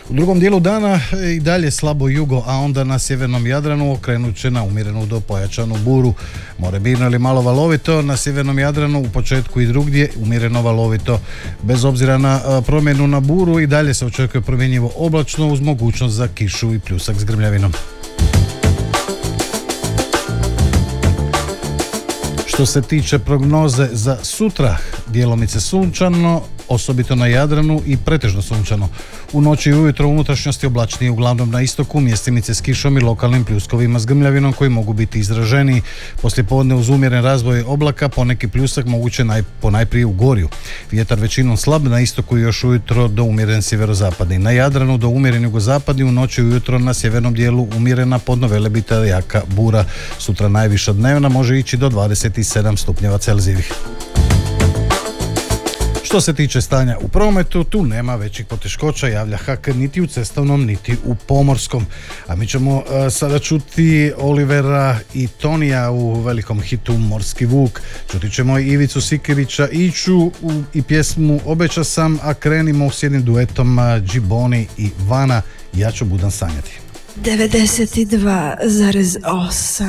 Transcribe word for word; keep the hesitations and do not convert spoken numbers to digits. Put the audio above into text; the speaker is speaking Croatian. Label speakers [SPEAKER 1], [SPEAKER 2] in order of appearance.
[SPEAKER 1] U drugom dijelu dana i dalje slabo jugo, a onda na sjevernom Jadranu okrenut će na umjerenu do pojačanu buru. More birno ili malo valovito, na sjevernom Jadranu u početku i drugdje umjereno valovito. Bez obzira na promjenu na buru i dalje se očekuje promjenjivo oblačno uz mogućnost za kišu i pljusak s grmljavinom. Što se tiče prognoze za sutra, djelomice sunčano, osobito na Jadranu i pretežno sunčano. U noći i ujutro u unutrašnjosti oblačnije, uglavnom na istoku, mjestimice s kišom i lokalnim pljuskovima s grmljavinom koji mogu biti izraženiji. Poslijepodne uz umjeren razvoj oblaka poneki pljusak moguće naj, ponajprije u Gorju. Vjetar većinom slab, na istoku još ujutro do umjeren sjeverozapadni. Na Jadranu do umjeren jugozapadni, u noći i ujutro na sjevernom dijelu umjerena, podno Velebita jaka bura. Sutra najviša dnevna može ići do dvadeset sedam stupnjeva Celzijevih. Što se tiče stanja u prometu, tu nema većih poteškoća, javlja H K niti u cestovnom, niti u pomorskom. A mi ćemo uh, sada čuti Olivera i Tonija u velikom hitu Morski vuk. Čuti ćemo i Ivicu Sikirića, Iću u, i pjesmu Obeća sam, a krenimo s jednim duetom Džiboni i Vana, Ja ću budan sanjati.
[SPEAKER 2] devedeset dva zarez osam